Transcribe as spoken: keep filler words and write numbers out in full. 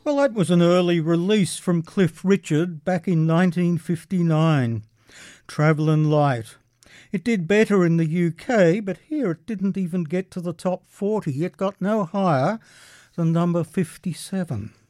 Well, that was an early release from Cliff Richard back in nineteen fifty-nine. Travellin' Light. It did better in the U K, but here it didn't even get to the top forty. It got no higher than number fifty-seven.